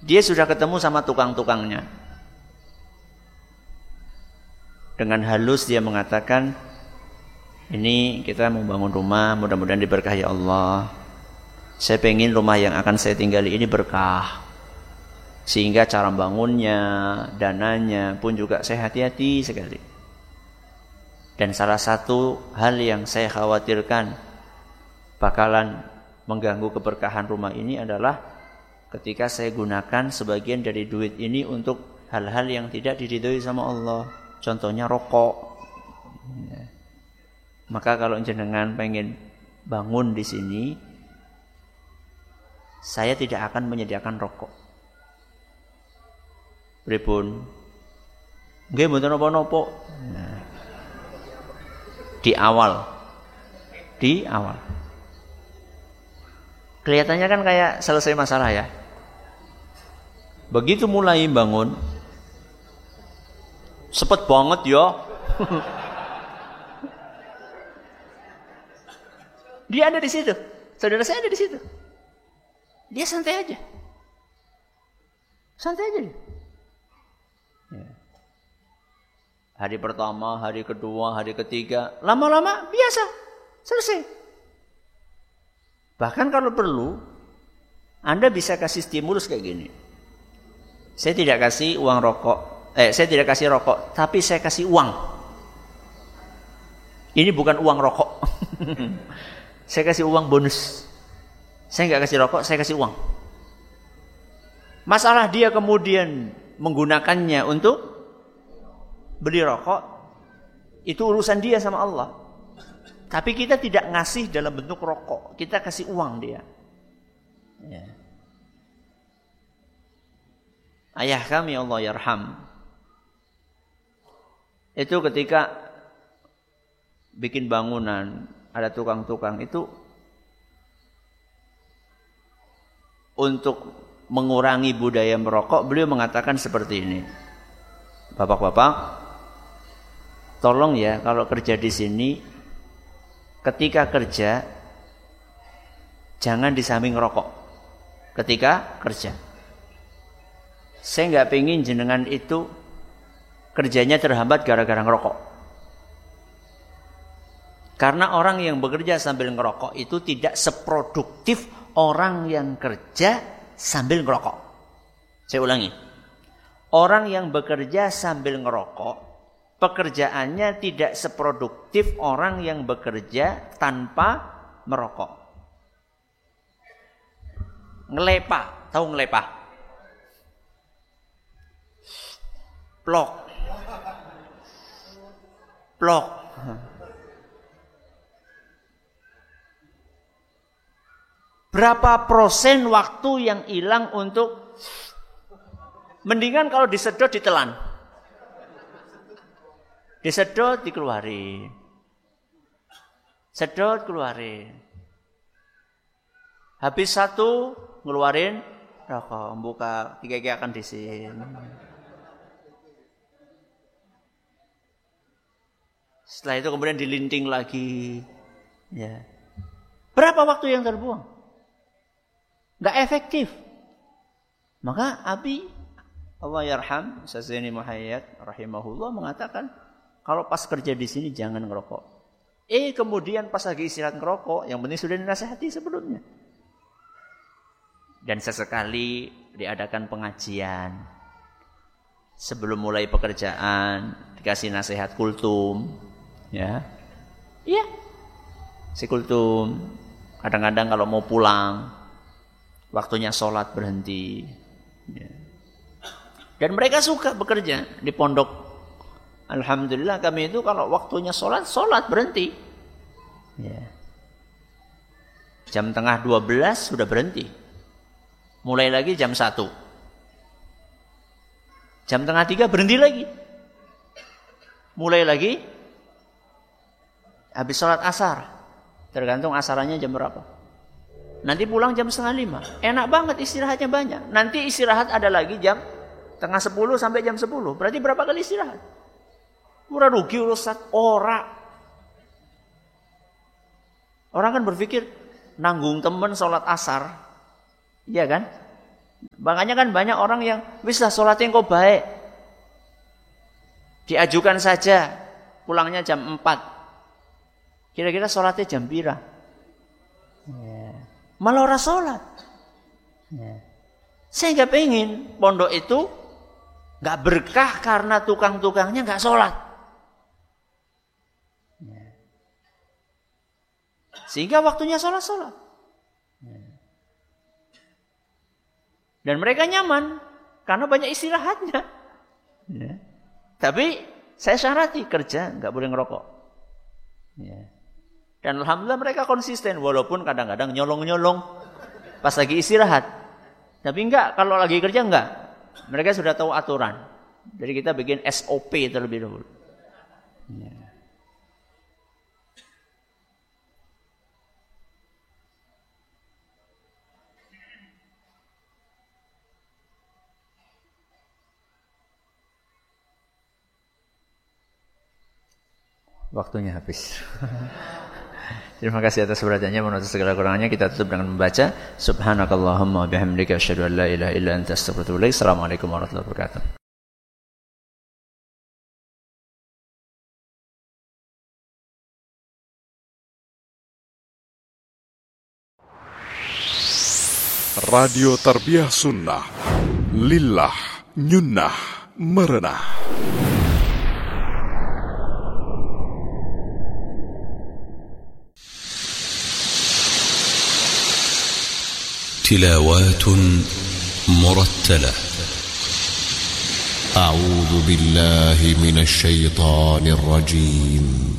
Dia sudah ketemu sama tukang-tukangnya. Dengan halus dia mengatakan, ini kita mau bangun rumah, mudah-mudahan diberkahi Allah. Saya pengen rumah yang akan saya tinggali ini berkah. Sehingga cara bangunnya, dananya pun juga saya hati-hati sekali. Dan salah satu hal yang saya khawatirkan bakalan mengganggu keberkahan rumah ini adalah ketika saya gunakan sebagian dari duit ini untuk hal-hal yang tidak diridhoi sama Allah. Contohnya rokok. Maka kalau jenengan pengen bangun di sini, saya tidak akan menyediakan rokok. Pripun? Nggih mboten napa-napa. Di awal. Kelihatannya kan kayak selesai masalah ya. Begitu mulai bangun, sepet banget ya. Dia ada di situ. Saudara saya ada di situ. Dia santai aja. Santai aja dia. Ya. Hari pertama, hari kedua, hari ketiga, lama-lama biasa, selesai. Bahkan kalau perlu, Anda bisa kasih stimulus kayak gini. Saya tidak kasih uang rokok, saya tidak kasih rokok, tapi saya kasih uang. Ini bukan uang rokok. Saya kasih uang bonus. Saya nggak kasih rokok, saya kasih uang. Masalah dia kemudian menggunakannya untuk beli rokok, itu urusan dia sama Allah. Tapi kita tidak ngasih dalam bentuk rokok, kita kasih uang dia. Ya. Ayah kami Allah yarham, itu ketika bikin bangunan, ada tukang-tukang itu untuk mengurangi budaya merokok, beliau mengatakan seperti ini. Bapak-bapak, tolong ya kalau kerja di sini, ketika kerja jangan di samping rokok. Ketika kerja, saya nggak pengen jenengan itu kerjanya terhambat gara-gara ngerokok. Karena orang yang bekerja sambil ngerokok itu tidak seproduktif orang yang kerja sambil ngerokok. Saya ulangi, orang yang bekerja sambil ngerokok, pekerjaannya tidak seproduktif orang yang bekerja tanpa merokok. Ngelepa, tahu ngelepa? Plok. Berapa persen waktu yang hilang untuk, mendingan kalau disedot ditelan. Disedot dikeluarin. Sedot keluarin. Habis satu ngeluarin rokok, buka tiga akan di sini. Setelah itu kemudian dilinting lagi. Ya. Berapa waktu yang terbuang? Gak efektif. Maka Abi Allah yarham Sazaini Muhayyad rahimahullah mengatakan, kalau pas kerja di sini jangan ngerokok. Kemudian pas lagi istirahat ngerokok, yang penting sudah dinasihati sebelumnya. Dan sesekali diadakan pengajian. Sebelum mulai pekerjaan dikasih nasihat kultum, ya. Iya. Si kultum kadang-kadang kalau mau pulang, waktunya sholat berhenti. Ya. Dan mereka suka bekerja di pondok. Alhamdulillah kami itu kalau waktunya sholat berhenti. Ya. Jam tengah 12 sudah berhenti. Mulai lagi jam 1. Jam tengah 3 berhenti lagi. Mulai lagi habis sholat asar. Tergantung asarannya jam berapa. Nanti pulang jam 4:30. Enak banget, istirahatnya banyak. Nanti istirahat ada lagi jam tengah 10 sampai jam 10. Berarti berapa kali istirahat? Murah rugi Ustaz. Orang kan berpikir nanggung temen sholat asar. Iya kan? Makanya kan banyak orang yang wis lah salatnya engko baik. Diajukan saja, pulangnya jam 4. Kira-kira salatnya jam pira? Malah ora salat. Saya nggak pengen pondok itu nggak berkah karena tukang-tukangnya nggak sholat. Sehingga waktunya sholat. Dan mereka nyaman karena banyak istirahatnya. Tapi saya syarati kerja nggak boleh ngerokok. Dan alhamdulillah mereka konsisten walaupun kadang-kadang nyolong-nyolong pas lagi istirahat. Tapi enggak, kalau lagi kerja enggak. Mereka sudah tahu aturan. Jadi kita bikin SOP terlebih dahulu. Waktunya habis. Terima kasih atas perhatiannya. Menurut segala kurangannya kita tutup dengan membaca Subhanakallahumma wa bihamdika asyhadu an la ilaha illa anta astaghfiruka wa atubu ilaik. Assalamualaikum warahmatullahi wabarakatuh. Radio Tarbiyah Sunnah Lillah Nyunnah Merenah. تلاوات مرتلة. أعوذ بالله من الشيطان الرجيم.